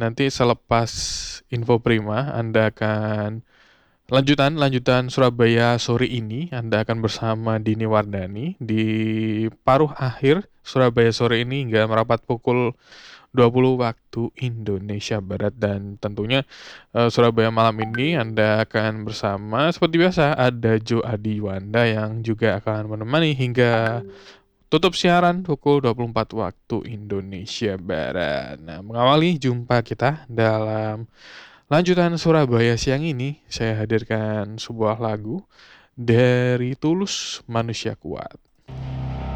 nanti selepas info Prima Anda akan lanjutan Surabaya sore ini Anda akan bersama Dini Wardani di paruh akhir Surabaya sore ini hingga merapat pukul 20 waktu Indonesia Barat. Dan tentunya Surabaya malam ini Anda akan bersama seperti biasa ada Jo Adiwanda yang juga akan menemani hingga tutup siaran pukul 24 waktu Indonesia Barat. Nah, mengawali jumpa kita dalam lanjutan Surabaya siang ini, saya hadirkan sebuah lagu dari Tulus Manusia Kuat.